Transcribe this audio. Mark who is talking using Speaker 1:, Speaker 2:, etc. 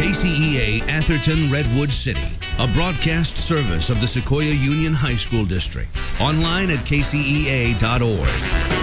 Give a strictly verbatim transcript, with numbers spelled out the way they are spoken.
Speaker 1: K C E A Atherton Redwood City, a broadcast service of the Sequoia Union High School District. Online at k c e a dot org.